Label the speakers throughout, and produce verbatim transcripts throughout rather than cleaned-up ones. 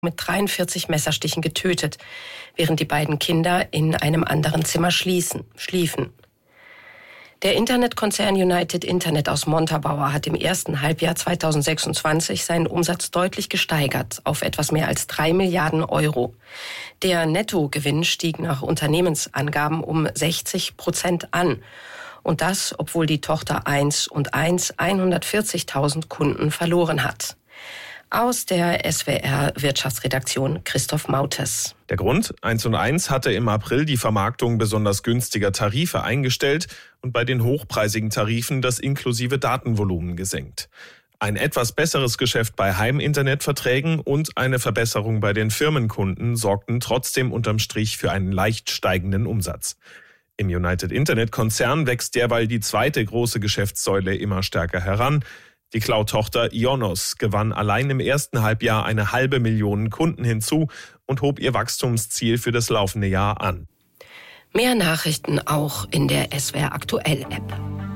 Speaker 1: mit dreiundvierzig Messerstichen getötet, während die beiden Kinder in einem anderen Zimmer schließen, schliefen. Der Internetkonzern United Internet aus Montabaur hat im ersten Halbjahr zweitausendsechsundzwanzig seinen Umsatz deutlich gesteigert auf etwas mehr als drei Milliarden Euro. Der Nettogewinn stieg nach Unternehmensangaben um sechzig Prozent an. Und das, obwohl die Tochter eins und eins hundertvierzigtausend Kunden verloren hat. Aus der S W R-Wirtschaftsredaktion Christoph Mautes.
Speaker 2: Der Grund? eins und eins hatte im April die Vermarktung besonders günstiger Tarife eingestellt und bei den hochpreisigen Tarifen das inklusive Datenvolumen gesenkt. Ein etwas besseres Geschäft bei Heiminternetverträgen und eine Verbesserung bei den Firmenkunden sorgten trotzdem unterm Strich für einen leicht steigenden Umsatz. Im United Internet-Konzern wächst derweil die zweite große Geschäftssäule immer stärker heran. Die Cloud-Tochter Ionos gewann allein im ersten Halbjahr eine halbe Million Kunden hinzu und hob ihr Wachstumsziel für das laufende Jahr an.
Speaker 1: Mehr Nachrichten auch in der S W R Aktuell App.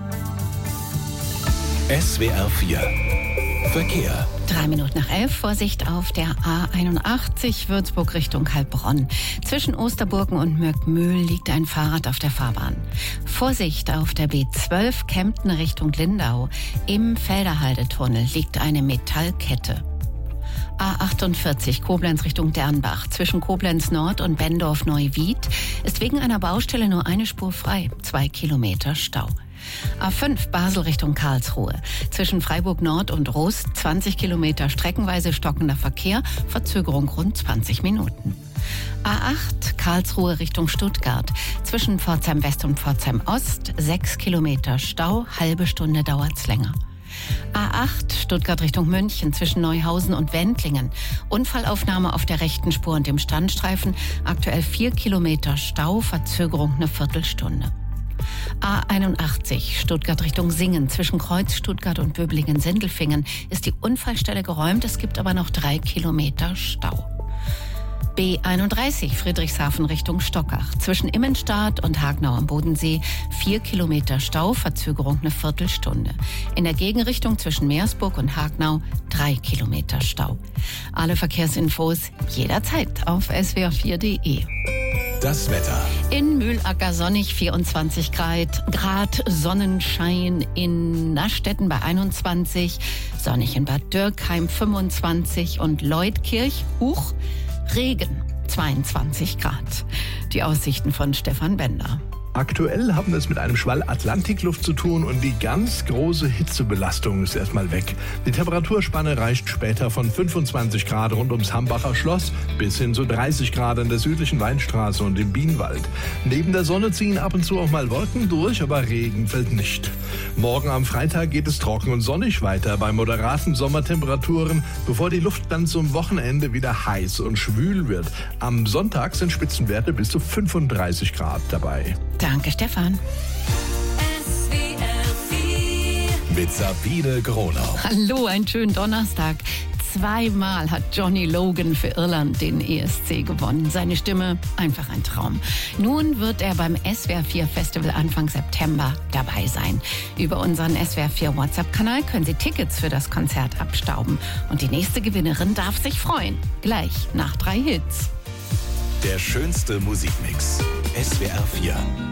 Speaker 3: S W R vier Verkehr.
Speaker 4: Drei Minuten nach elf, Vorsicht auf der A einundachtzig Würzburg Richtung Heilbronn. Zwischen Osterburgen und Mörkmühl liegt ein Fahrrad auf der Fahrbahn. Vorsicht auf der B zwölf Kempten Richtung Lindau. Im Felderhaldetunnel liegt eine Metallkette. A achtundvierzig Koblenz Richtung Dernbach. Zwischen Koblenz Nord und Bendorf-Neuwied ist wegen einer Baustelle nur eine Spur frei. Zwei Kilometer Stau. A fünf Basel Richtung Karlsruhe. Zwischen Freiburg Nord und Rust zwanzig Kilometer streckenweise stockender Verkehr, Verzögerung rund zwanzig Minuten. A acht Karlsruhe Richtung Stuttgart. Zwischen Pforzheim West und Pforzheim Ost sechs Kilometer Stau, halbe Stunde dauert's länger. A acht Stuttgart Richtung München zwischen Neuhausen und Wendlingen. Unfallaufnahme auf der rechten Spur und dem Standstreifen. Aktuell vier Kilometer Stau, Verzögerung eine Viertelstunde. A einundachtzig Stuttgart Richtung Singen. Zwischen Kreuz Stuttgart und Böblingen-Sindelfingen ist die Unfallstelle geräumt. Es gibt aber noch drei Kilometer Stau. B einunddreißig Friedrichshafen Richtung Stockach. Zwischen Immenstadt und Hagenau am Bodensee vier Kilometer Stau, Verzögerung eine Viertelstunde. In der Gegenrichtung zwischen Meersburg und Hagenau drei Kilometer Stau. Alle Verkehrsinfos jederzeit auf s w r vier punkt d e.
Speaker 3: Das Wetter.
Speaker 4: In Mühlacker sonnig vierundzwanzig Grad, Grad Sonnenschein in Nastetten bei einundzwanzig, sonnig in Bad Dürkheim fünfundzwanzig und Leutkirch, Huch, Regen zweiundzwanzig Grad. Die Aussichten von Stefan Bender.
Speaker 5: Aktuell haben wir es mit einem Schwall Atlantikluft zu tun und die ganz große Hitzebelastung ist erstmal weg. Die Temperaturspanne reicht später von fünfundzwanzig Grad rund ums Hambacher Schloss bis hin zu dreißig Grad an der südlichen Weinstraße und im Bienenwald. Neben der Sonne ziehen ab und zu auch mal Wolken durch, aber Regen fällt nicht. Morgen am Freitag geht es trocken und sonnig weiter bei moderaten Sommertemperaturen, bevor die Luft dann zum Wochenende wieder heiß und schwül wird. Am Sonntag sind Spitzenwerte bis zu fünfunddreißig Grad dabei.
Speaker 4: Danke, Stefan.
Speaker 3: S W R vier mit Sabine Gronau.
Speaker 4: Hallo, einen schönen Donnerstag. Zweimal hat Johnny Logan für Irland den E S C gewonnen. Seine Stimme, einfach ein Traum. Nun wird er beim S W R vier Festival Anfang September dabei sein. Über unseren S W R vier WhatsApp-Kanal können Sie Tickets für das Konzert abstauben. Und die nächste Gewinnerin darf sich freuen. Gleich nach drei Hits.
Speaker 3: Der schönste Musikmix. S W R vier.